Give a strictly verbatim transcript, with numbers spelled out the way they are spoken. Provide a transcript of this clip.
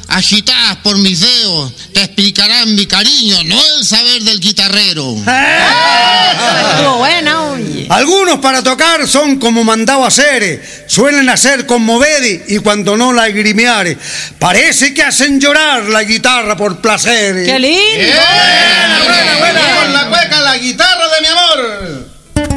agitadas por mis dedos, te explicarán mi cariño, no el saber del guitarrero. Estuvo buena, oye. Algunos para tocar son como mandado hacer, suelen hacer conmover y cuando no lagrimeare. Parece que hacen llorar la guitarra por placer. ¡Qué lindo! Buena, buena, buena, con la cueca, la guitarra de mi amor.